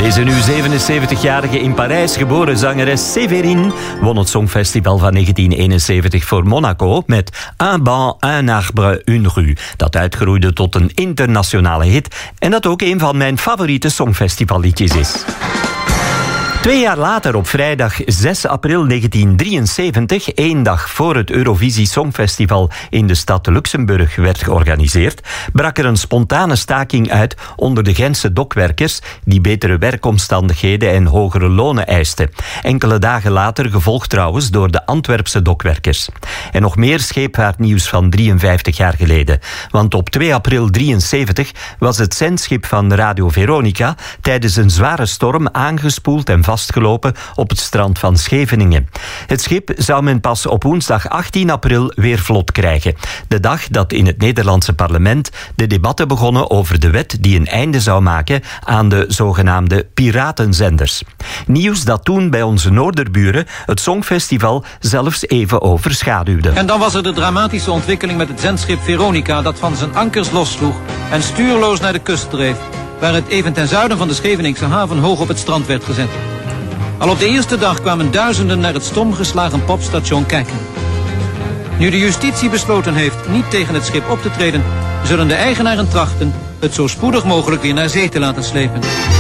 Deze nu 77-jarige in Parijs geboren zangeres Séverine won het Songfestival van 1971 voor Monaco met Un banc, un arbre, une rue. Dat uitgroeide tot een internationale hit en dat ook een van mijn favoriete Songfestivalliedjes is. 2 jaar later, op vrijdag 6 april 1973, 1 dag voor het Eurovisie Songfestival in de stad Luxemburg werd georganiseerd, brak er een spontane staking uit onder de Gentse dokwerkers die betere werkomstandigheden en hogere lonen eisten. Enkele dagen later gevolgd trouwens door de Antwerpse dokwerkers. En nog meer scheepvaartnieuws van 53 jaar geleden. Want op 2 april 73 was het zendschip van Radio Veronica tijdens een zware storm aangespoeld en vastgelopen op het strand van Scheveningen. Het schip zou men pas op woensdag 18 april weer vlot krijgen. De dag dat in het Nederlandse parlement de debatten begonnen over de wet die een einde zou maken aan de zogenaamde piratenzenders. Nieuws dat toen bij onze Noorderburen het Songfestival zelfs even overschaduwde. En dan was er de dramatische ontwikkeling met het zendschip Veronica dat van zijn ankers lossloeg en stuurloos naar de kust dreef, waar het even ten zuiden van de Scheveningse haven hoog op het strand werd gezet. Al op de eerste dag kwamen duizenden naar het stomgeslagen popstation kijken. Nu de justitie besloten heeft niet tegen het schip op te treden, zullen de eigenaren trachten het zo spoedig mogelijk weer naar zee te laten slepen.